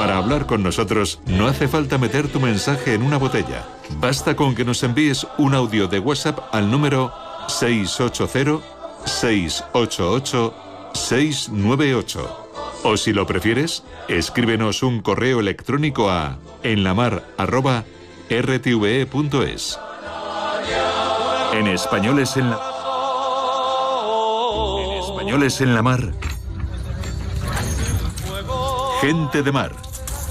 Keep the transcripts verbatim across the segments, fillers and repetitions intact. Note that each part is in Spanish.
Para hablar con nosotros no hace falta meter tu mensaje en una botella. Basta con que nos envíes un audio de WhatsApp al número seis ocho cero, seis ocho ocho, seis nueve ocho. O si lo prefieres, escríbenos un correo electrónico a enlamar arroba r t v e punto es. En Españoles en la... En Españoles en la Mar. Gente de mar.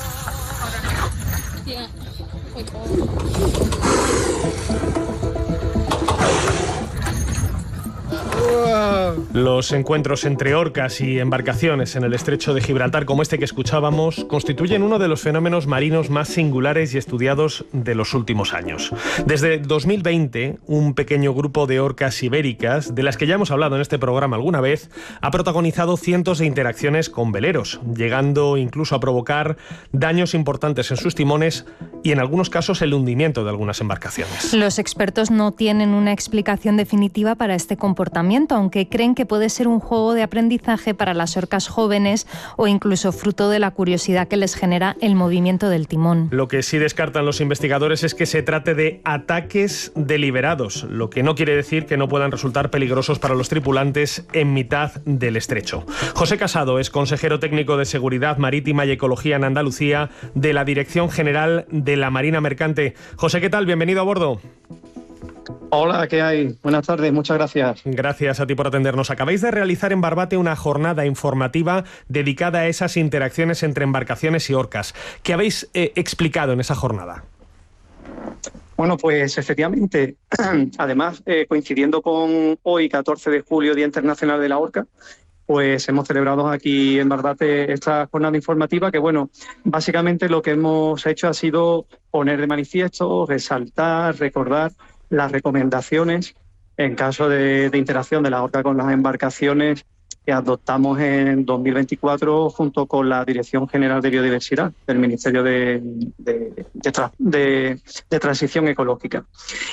Los encuentros entre orcas y embarcaciones en el estrecho de Gibraltar, como este que escuchábamos, constituyen uno de los fenómenos marinos más singulares y estudiados de los últimos años. Desde dos mil veinte, un pequeño grupo de orcas ibéricas, de las que ya hemos hablado en este programa alguna vez, ha protagonizado cientos de interacciones con veleros, llegando incluso a provocar daños importantes en sus timones y, en algunos casos, el hundimiento de algunas embarcaciones. Los expertos no tienen una explicación definitiva para este comportamiento, aunque creen que puede ser un juego de aprendizaje para las orcas jóvenes o incluso fruto de la curiosidad que les genera el movimiento del timón. Lo que sí descartan los investigadores es que se trate de ataques deliberados, lo que no quiere decir que no puedan resultar peligrosos para los tripulantes en mitad del estrecho. José Casado es consejero técnico de Seguridad Marítima y Ecología en Andalucía de la Dirección General de la Marina Mercante. José, ¿qué tal? Bienvenido a bordo. Hola, ¿qué hay? Buenas tardes, muchas gracias. Gracias a ti por atendernos. Acabáis de realizar en Barbate una jornada informativa dedicada a esas interacciones entre embarcaciones y orcas. ¿Qué habéis eh, explicado en esa jornada? Bueno, pues efectivamente, además, eh, coincidiendo con hoy, catorce de julio, Día Internacional de la Orca, pues hemos celebrado aquí en Barbate esta jornada informativa que, bueno, básicamente lo que hemos hecho ha sido poner de manifiesto, resaltar, recordar las recomendaciones en caso de, de interacción de la orca con las embarcaciones que adoptamos en dos mil veinticuatro junto con la Dirección General de Biodiversidad del Ministerio de, de, de, tra, de, de Transición Ecológica.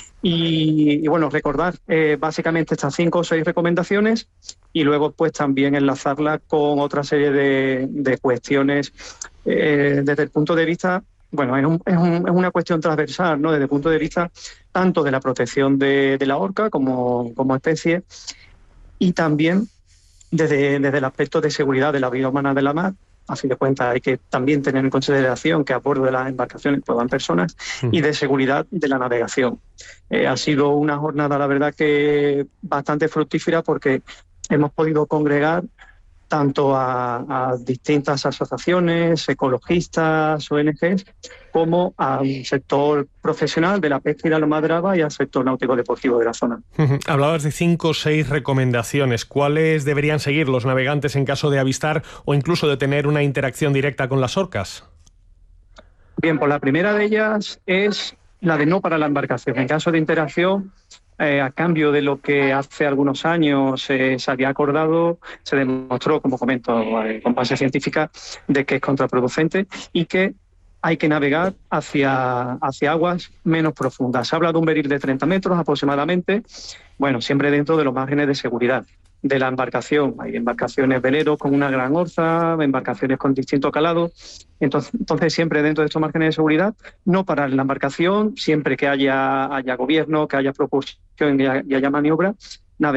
Y, y bueno, recordar eh, básicamente estas cinco o seis recomendaciones y luego pues también enlazarlas con otra serie de, de cuestiones eh, desde el punto de vista... Bueno, es, un, es, un, es una cuestión transversal, ¿no? Desde el punto de vista tanto de la protección de, de la orca como, como especie y también desde, desde el aspecto de seguridad de la vida humana de la mar. A fin de cuentas hay que también tener en consideración que a bordo de las embarcaciones pues van personas y de seguridad de la navegación. Eh, ha sido una jornada, la verdad, que bastante fructífera porque hemos podido congregar tanto a, a distintas asociaciones, ecologistas, O N Ges, como al sector profesional de la pesca y la maderaba y al sector náutico-deportivo de la zona. Uh-huh. Hablabas de cinco o seis recomendaciones. ¿Cuáles deberían seguir los navegantes en caso de avistar o incluso de tener una interacción directa con las orcas? Bien, pues la primera de ellas es la de no parar la embarcación. En caso de interacción, Eh, a cambio de lo que hace algunos años eh, se había acordado, se demostró, como comento, eh, con base científica, de que es contraproducente y que hay que navegar hacia, hacia aguas menos profundas. Se habla de un beril de treinta metros aproximadamente, bueno, siempre dentro de los márgenes de seguridad de la embarcación. Hay embarcaciones veleros con una gran orza, embarcaciones con distinto calado. Entonces, entonces siempre dentro de estos márgenes de seguridad, no parar la embarcación, siempre que haya, haya gobierno, que haya propulsión y haya, y haya maniobra,